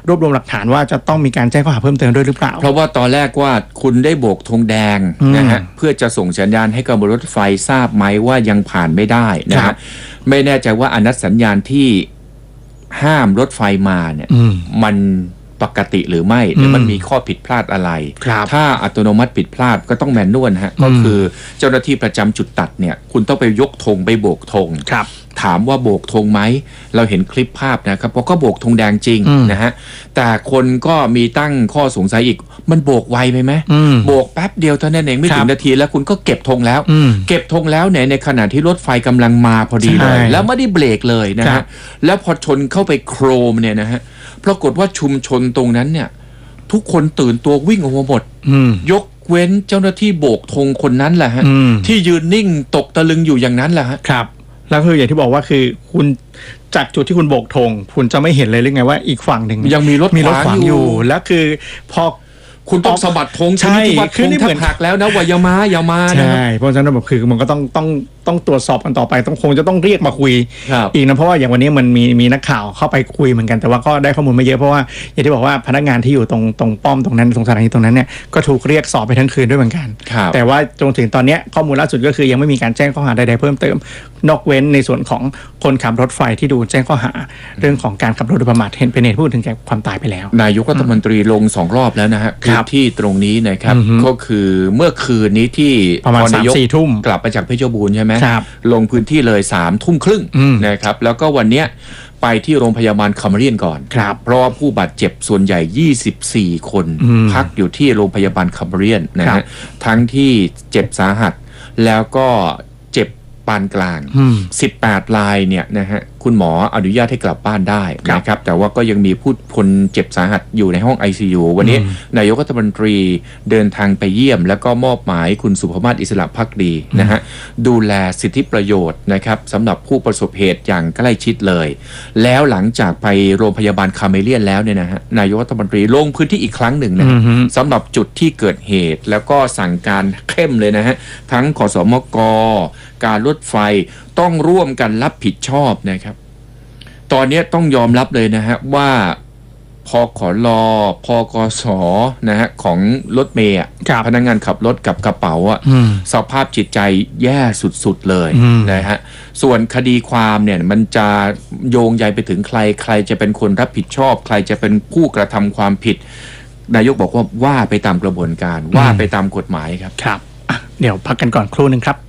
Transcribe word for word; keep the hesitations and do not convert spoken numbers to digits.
รวบรวมหลักฐานว่าจะต้องมีการแจ้งข้อหาเพิ่มเติมด้วยหรือเปล่าเพราะว่าตอนแรกว่าคุณได้โบกธงแดงนะฮะเพื่อจะส่งสัญญาณให้กับรถไฟทราบไหมว่ายังผ่านไม่ได้นะฮะไม่แน่ใจว่าอนัตสัญญาณที่ห้ามรถไฟมาเนี่ยมันปกติหรือไม่หรือมันมีข้อผิดพลาดอะไรถ้าอัตโนมัติผิดพลาดก็ต้องแมนนวลฮะก็คือเจ้าหน้าที่ประจำจุดตัดเนี่ยคุณต้องไปยกธงไปโบกธงถามว่าโบกธงไหมเราเห็นคลิปภาพนะครับเพราะก็โบกธงแดงจริงนะฮะแต่คนก็มีตั้งข้อสงสัยอีกมันโบกไวไปไหมโบกแป๊บเดียวเท่านั้นเองไม่ถึงนาทีแล้วคุณก็เก็บธงแล้วเก็บธงแล้วเนี่ยในขณะที่รถไฟกำลังมาพอดีเลยแล้วไม่ได้เบรกเลยนะฮะแล้วพอชนเข้าไปโครมเนี่ยนะฮะปรากฏว่าชุมชนตรงนั้นเนี่ยทุกคนตื่นตัววิ่งออกมาหมดยกเว้นเจ้าหน้าที่โบกธงคนนั้นแหละฮะที่ยืนนิ่งตกตะลึงอยู่อย่างนั้นแหละฮะครับแล้วคืออย่างที่บอกว่าคือคุณจากจุดที่คุณโบกธงคุณจะไม่เห็นเลยหรือไงว่าอีกฝั่งหนึ่งยังมีรถมีรถขวางอยู่แล้วคือพอคุณต้องสะบัดธงใช่คือนี่เหมือนหักแล้วนะว่าอย่ามาอย่ามาใช่เพราะฉะนั้นแบบคือมันก็ต้องต้องต้องตรวจสอบกันต่อไปต้องคงจะต้องเรียกมาคุยอีกนะเพราะว่าอย่างวันนี้มันมีมีนักข่าวเข้าไปคุยเหมือนกันแต่ว่าก็ได้ข้อมูลไม่เยอะเพราะว่าอย่างที่บอกว่าพนักงานที่อยู่ตรงตรงป้อมตรงนั้นตรงสถานีตรงนั้นเนี่ยก็ถูกเรียกสอบไปทั้งคืนด้วยเหมือนกันแต่ว่าจนถึงตอนนี้ข้อมูลล่าสุดก็คือยังไม่มีการแจ้งข้อหาใดๆเพิ่มเติมนอกเว้นในส่วนของคนขับรถไฟที่ดูแจ้งข้อหาเรื่องของการขับรถโดยประมาทเป็นเหตุผู้ถึงแก่ความตายไปแล้วนายกรัฐมนตรีลงสองรอบแล้วนะฮะพื้นที่ตรงนี้นะครับก็คือเมื่อคืนนี้ที่ประมาณสามสี่ทุ่มกลับมาจากเพชรบูรณ์ใช่ไหมลงพื้นที่เลยสามทุ่มครึ่งนะครับแล้วก็วันนี้ไปที่โรงพยาบาลคามาเรียนก่อนเพราะว่าผู้บาดเจ็บส่วนใหญ่ยี่สิบสี่คนพักอยู่ที่โรงพยาบาลคามาเรียนนะฮะทั้งที่เจ็บสาหัสแล้วก็เจ็บปานกลางสิบแปดรายเนี่ยนะฮะคุณหมออนุญาตให้กลับบ้านได้นะครับแต่ว่าก็ยังมีผู้คนเจ็บสาหัสอยู่ในห้อง ไอ ซี ยู วันนี้นายกรัฐมนตรีเดินทางไปเยี่ยมแล้วก็มอบหมายคุณสุภมาศอิสระภักดีนะฮะดูแลสิทธิประโยชน์นะครับสำหรับผู้ประสบเหตุอย่างใกล้ชิดเลยแล้วหลังจากไปโรงพยาบาลคาเมเลียนแล้วเนี่ยนะฮะนายกรัฐมนตรีลงพื้นที่อีกครั้งหนึ่งนะสำหรับจุดที่เกิดเหตุแล้วก็สั่งการเข้มเลยนะฮะทั้งขสมกการรถไฟต้องร่วมกันรับผิดชอบนะครับตอนนี้ต้องยอมรับเลยนะฮะว่าพคลพกสนะฮะของรถเมย์พนักงานขับรถกับกระเป๋าอ่ะสภาพจิตใจแย่สุดๆเลยนะฮะส่วนคดีความเนี่ยมันจะโยงใยไปถึงใครใครจะเป็นคนรับผิดชอบใครจะเป็นผู้กระทำความผิดนายกบอกว่าว่าไปตามกระบวนการว่าไปตามกฎหมายครับครับเดี๋ยวพักกันก่อนครู่นึงครับ